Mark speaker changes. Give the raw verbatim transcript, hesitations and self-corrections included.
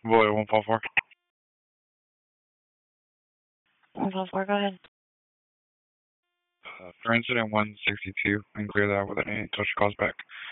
Speaker 1: Boy, one four four.
Speaker 2: one five four, go ahead.
Speaker 1: Uh, for incident one sixty-two, and clear that with any touch calls back.